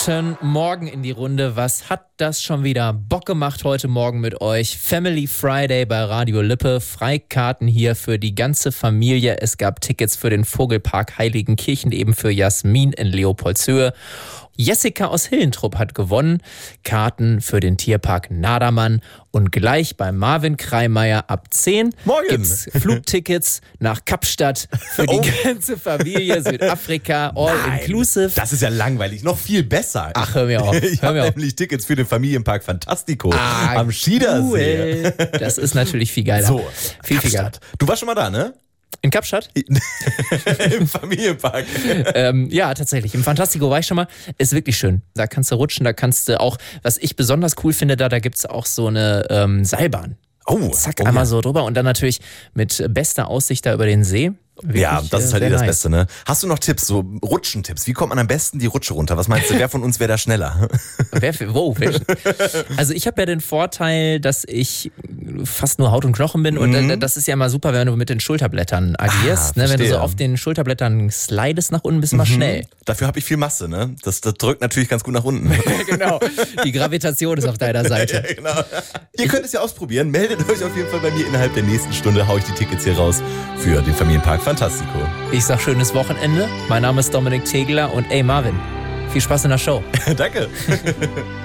Guten Morgen in die Runde. Was hat das schon wieder Bock gemacht heute Morgen mit euch? Family Friday bei Radio Lippe. Freikarten hier für die ganze Familie. Es gab Tickets für den Vogelpark Heiligenkirchen, eben für Jasmin in Leopoldshöhe. Jessica aus Hillentrupp hat gewonnen. Karten für den Tierpark Nadermann. Und gleich bei Marvin Kreimeier ab 10 gibt's Flugtickets nach Kapstadt für die ganze Familie, Südafrika, all inclusive. Das ist ja langweilig, noch viel besser. Ach, hör mir auf. Ich habe nämlich Tickets für den Familienpark Fantastico am Schiedersee. Cool. Das ist natürlich viel geiler. So, viel geiler. Du warst schon mal da, ne? In Kapstadt? Im Familienpark. Ja, tatsächlich. Im Fantastico war ich schon mal. Ist wirklich schön. Da kannst du rutschen, da kannst du auch, was ich besonders cool finde, da gibt's auch so eine Seilbahn. Zack, einmal so drüber und dann natürlich mit bester Aussicht da über den See. Wirklich, ja, das ist halt das nice. Beste, ne? Hast du noch Tipps, so Rutschentipps? Wie kommt man am besten die Rutsche runter? Was meinst du, wer von uns wäre da schneller? Also ich habe ja den Vorteil, dass ich fast nur Haut und Knochen bin und das ist ja immer super, wenn du mit den Schulterblättern agierst. Ne? Wenn du so auf den Schulterblättern slidest nach unten, bist du mal schnell. Dafür habe ich viel Masse, ne? Das drückt natürlich ganz gut nach unten. Genau, die Gravitation ist auf deiner Seite. Ja, genau. Ihr könnt es ja ausprobieren. Meldet euch auf jeden Fall bei mir. Innerhalb der nächsten Stunde hau ich die Tickets hier raus für den Familienpark Fantastico. Ich sag schönes Wochenende. Mein Name ist Dominik Tegeler und ey Marvin, viel Spaß in der Show. Danke.